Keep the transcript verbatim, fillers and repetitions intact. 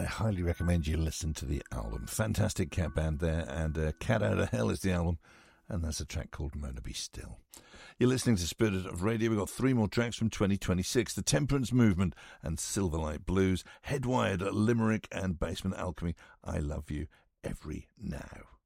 highly recommend you listen to the album. Fantastic cat band there, and uh, Cat Out of Hell is the album, and there's a track called Mona Be Still. You're listening to Spirit of Radio. We've got three more tracks from twenty twenty-six. The Temperance Movement and Silverlight Blues, Headwired, Limerick, and Basement Alchemy, I Love You Every Now.